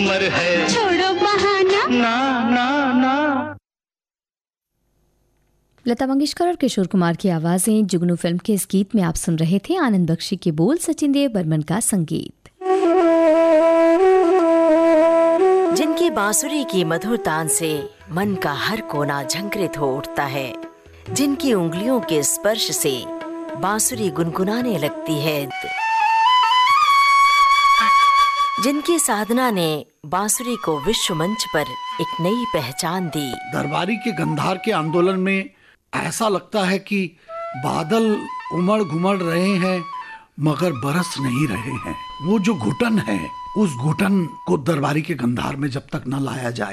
उम्र है, छोड़ो बहाना, ना ना ना। लता मंगेशकर और किशोर कुमार की आवाजें जुगनू फिल्म के इस गीत में आप सुन रहे थे। आनंद बख्शी के बोल, सचिन देव बर्मन का संगीत। जिनकी बांसुरी की मधुर तान से मन का हर कोना झंकृत हो उठता है, जिनकी उंगलियों के स्पर्श से बांसुरी गुनगुनाने लगती है, जिनकी साधना ने बांसुरी को विश्व मंच पर एक नई पहचान दी। दरबारी के गंधार के आंदोलन में ऐसा लगता है कि बादल उमड़ घुमड़ रहे हैं मगर बरस नहीं रहे हैं। वो जो घुटन है, उस घुटन को दरबारी के गंधार में जब तक न लाया जाए